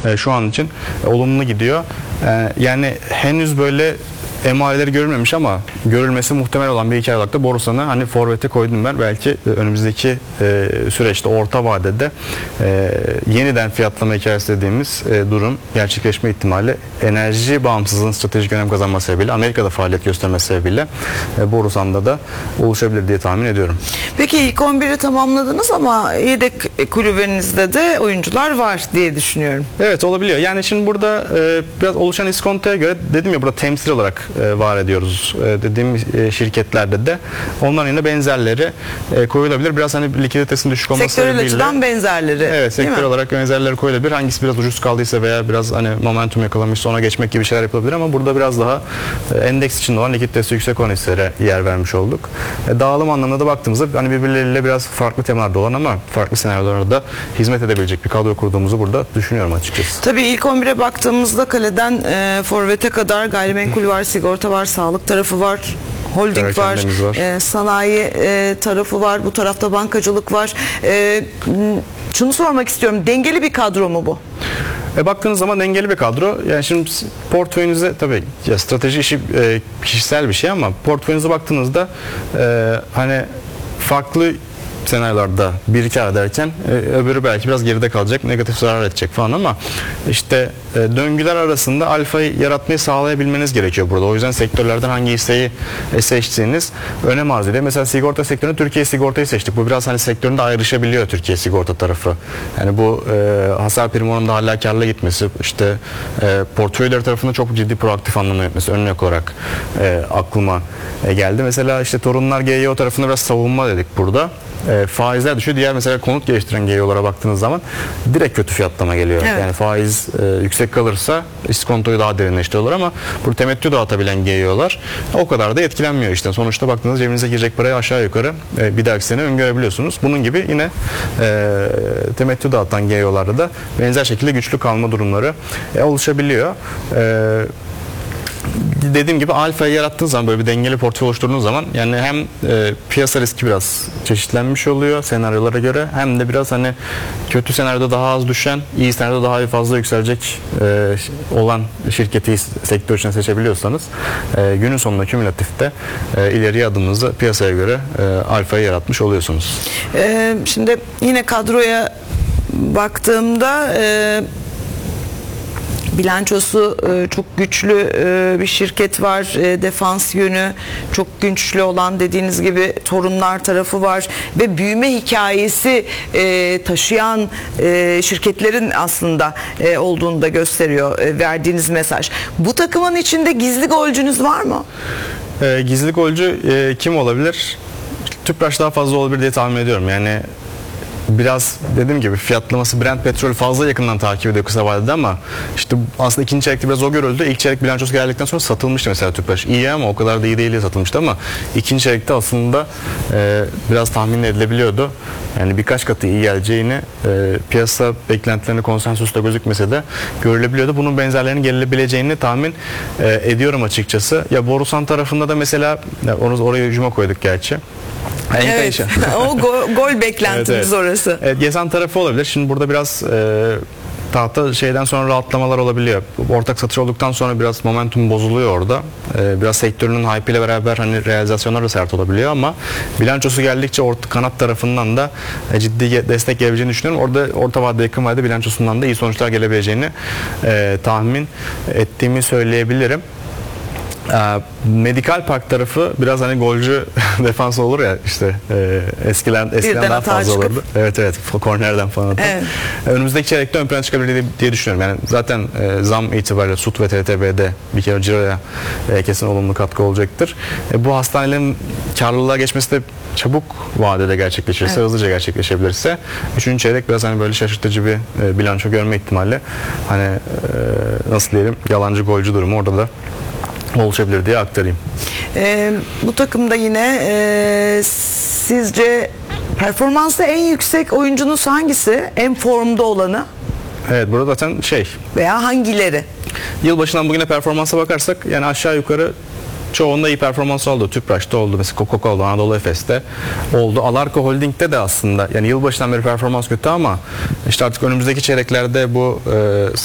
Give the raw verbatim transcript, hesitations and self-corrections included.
e, şu an için e, olumlu gidiyor. E, yani henüz böyle emareleri görülmemiş ama görülmesi muhtemel olan bir hikaye olarak da Borusan'ı hani forvete koydum ben. Belki önümüzdeki e, süreçte orta vadede e, yeniden fiyatlama hikayesi dediğimiz e, durum gerçekleşme ihtimali enerji bağımsızlığının stratejik önem kazanması sebebiyle Amerika'da faaliyet göstermesi sebebiyle e, Borusan'da da oluşabilir diye tahmin ediyorum. Peki ilk on biri tamamladınız ama yedek kulübenizde de oyuncular var diye düşünüyorum. Evet, olabiliyor. Yani şimdi burada e, biraz oluşan iskontoya göre dedim ya burada temsil olarak e, var ediyoruz e, dediğim e, şirketlerde de onların yine benzerleri e, koyulabilir. Biraz hani likiditesinin düşük olması sektörel sebebiyle. açıdan benzerleri. Evet, sektör olarak benzerleri koyulabilir. Hangisi biraz ucuz kaldıysa veya biraz hani momentum yakalamışsa ona geçmek gibi şeyler yapılabilir ama burada biraz daha e, endeks içinde olan likiditesi yüksek olan hisselere yer vermiş olduk. E, dağılım anlamında da baktığımızda hani birbirleriyle biraz farklı temalarda olan ama farklı senaryolarda da hizmet edebilecek bir kadro kurduğumuzu burada düşünüyorum açıkçası. Tabii ilk on bire baktığımızda kaleden e, forvete kadar gayrimenkul var, sigorta var, sağlık tarafı var, holding var, var. E, sanayi e, tarafı var, bu tarafta bankacılık var. E, şunu sormak istiyorum, dengeli bir kadro mu bu? E baktığınız zaman dengeli bir kadro. Yani şimdi portföyünüze tabii ya strateji işi e, kişisel bir şey ama portföyünüze baktığınızda e, hani farklı senaryolarda bir kar ederken e, öbürü belki biraz geride kalacak, negatif zarar edecek falan ama işte e, döngüler arasında alfayı yaratmayı sağlayabilmeniz gerekiyor burada. O yüzden sektörlerden hangi hisseyi e, seçtiğiniz önem arz ediyor. Mesela sigorta sektöründe Türkiye sigortayı seçtik. Bu biraz hani sektöründe ayrışabiliyor Türkiye sigorta tarafı. Yani bu e, hasar primi oranında hala karlı gitmesi, işte e, portföyleri tarafında çok ciddi proaktif anlamda yönetmesi örnek olarak e, aklıma e, geldi. Mesela işte Torunlar G Y O tarafında biraz savunma dedik burada. E, faizler düşüyor. Diğer mesela konut geliştiren G Y O'lara baktığınız zaman direkt kötü fiyatlama geliyor. Evet. Yani faiz e, yüksek kalırsa iskontoyu daha derinleştiriyorlar ama burada temettü dağıtabilen G Y O'lar o kadar da etkilenmiyor işte. Sonuçta baktığınızda cebinize girecek parayı aşağı yukarı e, bir dahaki sene öngörebiliyorsunuz. Bunun gibi yine e, temettü dağıtan G Y O'larda da benzer şekilde güçlü kalma durumları e, oluşabiliyor. E, Dediğim gibi alfayı yarattığınız zaman böyle bir dengeli portföy oluşturduğunuz zaman yani hem e, piyasa riski biraz çeşitlenmiş oluyor senaryolara göre hem de biraz hani kötü senaryoda daha az düşen, iyi senaryoda daha fazla yükselecek e, olan şirketi sektör için seçebiliyorsanız e, günün sonunda kümülatifte e, ileriye adımınızı piyasaya göre e, alfayı yaratmış oluyorsunuz. Ee, şimdi yine kadroya baktığımda e, bilançosu e, çok güçlü e, bir şirket var. E, defans yönü çok güçlü olan dediğiniz gibi Torunlar tarafı var ve büyüme hikayesi e, taşıyan e, şirketlerin aslında e, olduğunu da gösteriyor e, verdiğiniz mesaj. Bu takımın içinde gizli golcünüz var mı? E, gizli golcü e, kim olabilir? Tüpraş daha fazla olabilir diye tahmin ediyorum. Yani biraz dediğim gibi fiyatlaması Brent petrol fazla yakından takip ediyor kısa vadede ama işte aslında ikinci çeyrekte biraz o görüldü. İlk çeyrek bilançosu geldikten sonra satılmıştı mesela Tüpraş. İyi ama o kadar da iyi değil diye satılmıştı ama ikinci çeyrekte aslında e, biraz tahmin edilebiliyordu. Yani birkaç katı iyi geleceğini e, piyasa beklentilerini konsensusla gözükmese de görülebiliyordu. Bunun benzerlerinin gelebileceğini tahmin e, ediyorum açıkçası. Ya Borusan tarafında da mesela onu oraya hücuma koyduk gerçi. Evet. O gol, gol beklentimiz evet, evet. Orası. Evet, Gezen tarafı olabilir. Şimdi burada biraz e, tahta şeyden sonra rahatlamalar olabiliyor. Ortak satış olduktan sonra biraz momentum bozuluyor orada. E, biraz sektörünün hype ile beraber hani realizasyonlar da sert olabiliyor ama bilançosu geldikçe orta kanat tarafından da e, ciddi destek gelebileceğini düşünüyorum. Orada orta vadede yakın vadede bilançosundan da iyi sonuçlar gelebileceğini e, tahmin ettiğimi söyleyebilirim. Medikal Park tarafı biraz hani golcü defans olur ya işte e, eskiden eskiden daha fazla çıkıp. Olurdu. Evet evet kornerden falan atan. Evet. Önümüzdeki çeyrekte ön plana çıkabilir diye, diye düşünüyorum. Yani zaten e, zam itibariyle S U T ve T T B'de bir kere ciroya e, kesin olumlu katkı olacaktır. E, bu hastanelerin karlılığa geçmesi de çabuk vadede gerçekleşirse, evet. hızlıca gerçekleşebilirse üçüncü çeyrek biraz hani böyle şaşırtıcı bir e, bilanço görme ihtimali hani e, nasıl diyelim yalancı golcü durumu orada da oluşabilir diye aktarayım. Ee, bu takımda yine e, sizce performansı en yüksek oyuncunuz hangisi? En formda olanı? Evet, burada zaten şey. Veya hangileri? Yılbaşından bugüne performansa bakarsak yani aşağı yukarı çoğunda iyi performans oldu. Tüpraş'ta oldu. Mesela Coca-Cola, Anadolu Efes'te oldu. Alarko Holding'de de aslında yani yılbaşından beri performans kötü ama işte artık önümüzdeki çeyreklerde bu e,